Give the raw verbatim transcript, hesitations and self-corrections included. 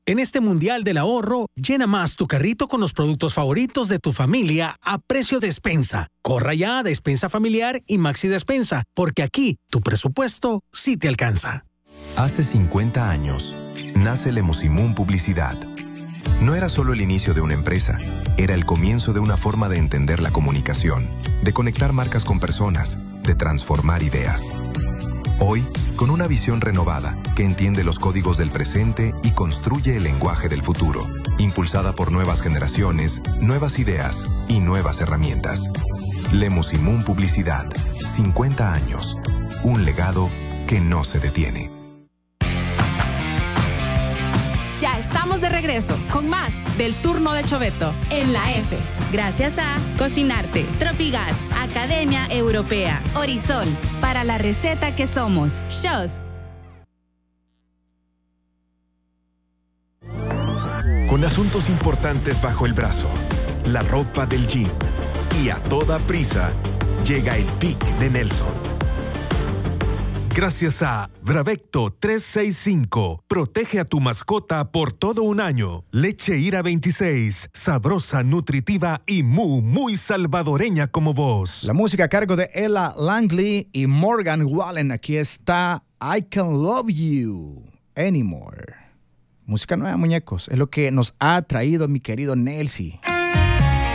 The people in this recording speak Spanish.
En este Mundial del Ahorro, llena más tu carrito con los productos favoritos de tu familia a precio despensa. Corra ya a Despensa Familiar y Maxi Despensa, porque aquí tu presupuesto sí te alcanza. Hace cincuenta años, nace Lemusimún Publicidad. No era solo el inicio de una empresa, era el comienzo de una forma de entender la comunicación, de conectar marcas con personas, de transformar ideas. Hoy, con una visión renovada que entiende los códigos del presente y construye el lenguaje del futuro, impulsada por nuevas generaciones, nuevas ideas y nuevas herramientas. Lemusimún Publicidad, cincuenta años, un legado que no se detiene. Ya estamos de regreso con más del turno de Choveto en la F. Gracias a Cocinarte, Tropigas, Academia Europea, Horizon, para la receta que somos, Shows. Con asuntos importantes bajo el brazo, la ropa del gym y a toda prisa, llega el pic de Nelson. Gracias a Bravecto trescientos sesenta y cinco, protege a tu mascota por todo un año. Leche Ira veintiséis, sabrosa, nutritiva y muy, muy salvadoreña como vos. La música a cargo de Ella Langley y Morgan Wallen. Aquí está I Can't Love You Anymore. Música nueva, muñecos. Es lo que nos ha traído mi querido Nelsi.